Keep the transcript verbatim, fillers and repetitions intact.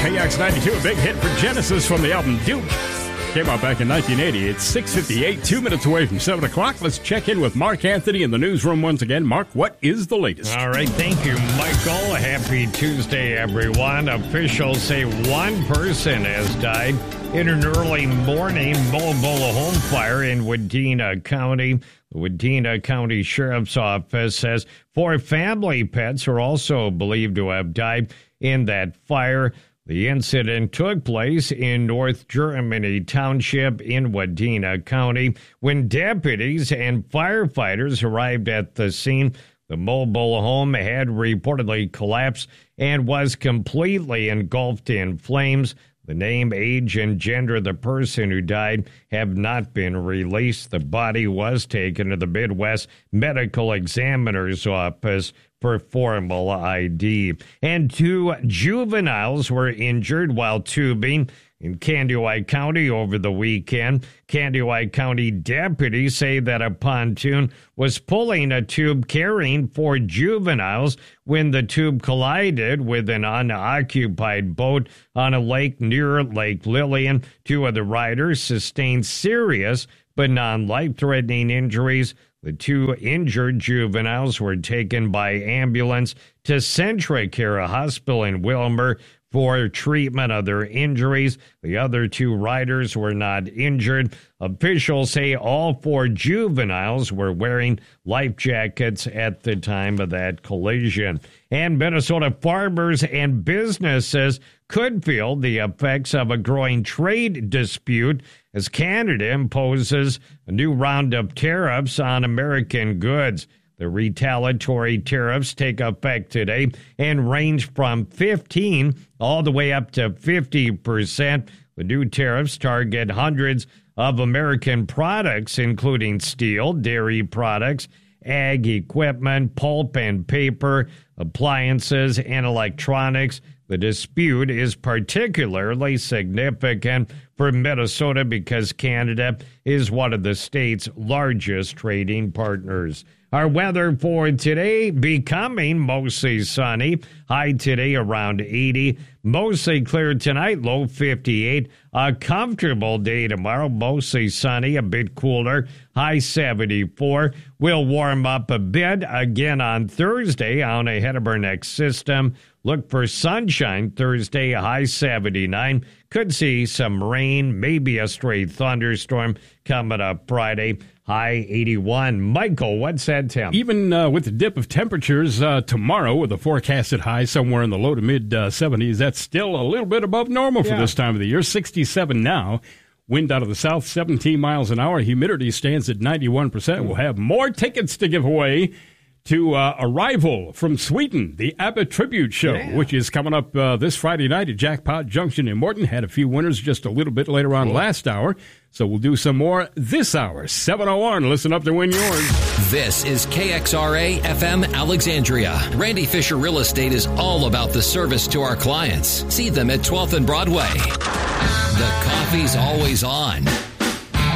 K X ninety-two, a big hit for Genesis from the album Duke. Came out back in nineteen eighty. It's six fifty-eight, two minutes away from seven o'clock. Let's check in with Mark Anthony in the newsroom once again. Mark, what is the latest? All right, thank you, Michael. Happy Tuesday, everyone. Officials say one person has died in an early morning Mola home fire in Wadena County. The Wadena County Sheriff's Office says four family pets are also believed to have died in that fire. The incident took place in North Germany Township in Wadena County. When deputies and firefighters arrived at the scene, the mobile home had reportedly collapsed and was completely engulfed in flames. The name, age, and gender of the person who died have not been released. The body was taken to the Midwest Medical Examiner's Office for formal I D. And two juveniles were injured while tubing in Candioi County over the weekend. Candioi County deputies say that a pontoon was pulling a tube carrying four juveniles when the tube collided with an unoccupied boat on a lake near Lake Lillian. Two of the riders sustained serious but non-life-threatening injuries. The two injured juveniles were taken by ambulance to CentraCare Hospital in Wilmer for treatment of their injuries. The other two riders were not injured. Officials say all four juveniles were wearing life jackets at the time of that collision. And Minnesota farmers and businesses could feel the effects of a growing trade dispute as Canada imposes a new round of tariffs on American goods. The retaliatory tariffs take effect today and range from fifteen all the way up to fifty percent. The new tariffs target hundreds of American products, including steel, dairy products, ag equipment, pulp and paper, appliances, and electronics. The dispute is particularly significant for Minnesota because Canada is one of the state's largest trading partners. Our weather for today, becoming mostly sunny. High today around eighty. Mostly clear tonight, low fifty-eight. A comfortable day tomorrow, mostly sunny, a bit cooler. High seventy-four. We'll warm up a bit again on Thursday on ahead of our next system. Look for sunshine Thursday, high seventy-nine. Could see some rain, maybe a stray thunderstorm coming up Friday. High eighty-one. Michael, what's that temp? Even uh, with the dip of temperatures uh, tomorrow with a forecasted high somewhere in the low to mid uh, seventies, that's still a little bit above normal for yeah. this time of the year. sixty-seven now. Wind out of the south, seventeen miles an hour. Humidity stands at ninety-one percent. We'll have more tickets to give away to uh, Arrival from Sweden, the ABBA Tribute Show, yeah. which is coming up uh, this Friday night at Jackpot Junction in Morton. Had a few winners just a little bit later on cool. last hour, so we'll do some more this hour. seven oh one, listen up to win yours. This is K X R A F M Alexandria. Randy Fisher Real Estate is all about the service to our clients. See them at twelfth and Broadway. The coffee's always on.